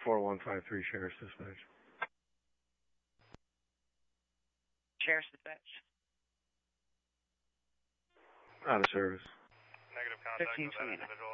4153 Sheriff's Dispatch. Sheriff's Dispatch. Out of service. Negative contact with that individual.